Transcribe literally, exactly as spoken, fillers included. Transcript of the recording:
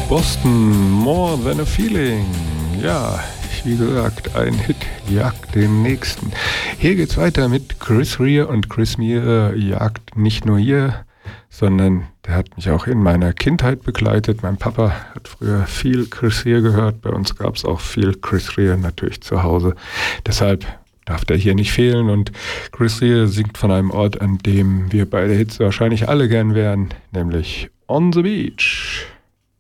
Boston, More Than a Feeling. Ja, wie gesagt, ein Hit jagt den nächsten. Hier geht's weiter mit Chris Rea, und Chris Rea jagt nicht nur hier, sondern der hat mich auch in meiner Kindheit begleitet. Mein Papa hat früher viel Chris Rea gehört. Bei uns gab's auch viel Chris Rea natürlich zu Hause. Deshalb darf der hier nicht fehlen, und Chris Rea singt von einem Ort, an dem wir bei der Hitze wahrscheinlich alle gern wären, nämlich On the Beach.